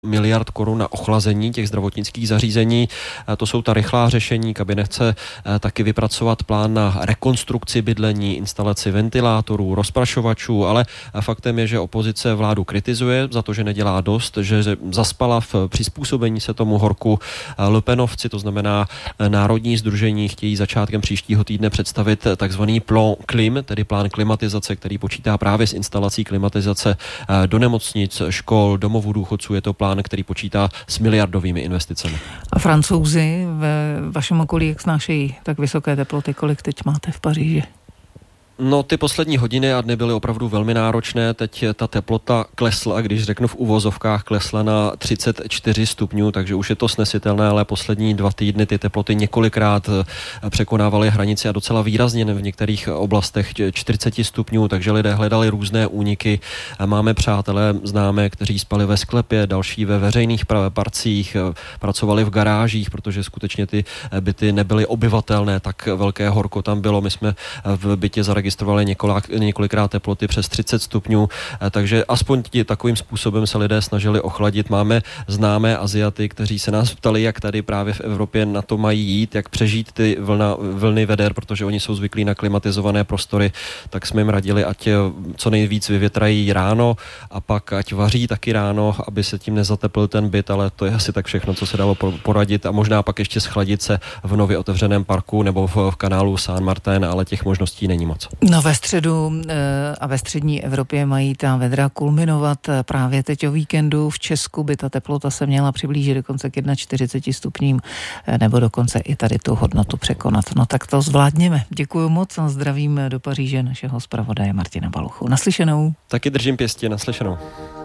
miliard korun na ochlazení těch zdravotnických zařízení. To jsou ta rychlá řešení. Kabinet chce taky vypracovat plán na rekonstrukci bydlení, instalaci ventilátorů, rozprašovačů, ale faktem je, že opozice vládu kritizuje za to, že nedělá dost, že zaspala v přizpůsobení se tomu horku. Le Penovci, to znamená Národní sdružení, chtějí začátkem příštího týdne představit takzvaný plan klim, tedy plán klimatizace, který počítá právě s instalací klimatizace do nemocnic, škol, domovů důchodců. Je to plán, který počítá s miliardovými investicemi. A Francouzi ve vašem okolí, jak snášejí tak vysoké teploty, kolik teď máte v Paříži? No, ty poslední hodiny a dny byly opravdu velmi náročné. Teď ta teplota klesla, když řeknu v uvozovkách, klesla na 34 stupňů, takže už je to snesitelné, ale poslední 2 týdny ty teploty několikrát překonávaly hranici a docela výrazně v některých oblastech 40 stupňů, takže lidé hledali různé úniky. Máme přátelé, známé, kteří spali ve sklepě, další ve veřejných parcích, pracovali v garážích, protože skutečně ty byty nebyly obyvatelné, tak velké horko tam bylo. My jsme v bytě zaregistrovali několikrát teploty přes 30 stupňů, takže aspoň takovým způsobem se lidé snažili ochladit. Máme známé Aziaty, kteří se nás ptali, jak tady právě v Evropě na to mají jít, jak přežít ty vlny veder, protože oni jsou zvyklí na klimatizované prostory, tak jsme jim radili, ať co nejvíc vyvětrají ráno a pak ať vaří taky ráno, aby se tím nezateplil ten byt, ale to je asi tak všechno, co se dalo poradit a možná pak ještě schladit se v nově otevřeném parku nebo v kanálu Saint-Martin, ale těch možností není moc. No ve středu a ve střední Evropě mají ta vedra kulminovat právě teď o víkendu. V Česku by ta teplota se měla přiblížit dokonce k 41 stupním nebo dokonce i tady tu hodnotu překonat. No tak to zvládněme. Děkuju moc a zdravím do Paříže našeho zpravodaje Martina Baluchu. Naslyšenou. Taky držím pěstě, naslyšenou.